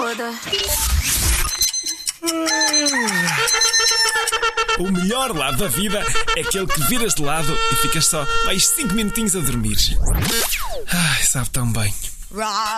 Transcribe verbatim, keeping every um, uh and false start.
toda. O melhor lado da vida é aquele que viras de lado e ficas só mais cinco minutinhos a dormir. Ai, sabe tão bem.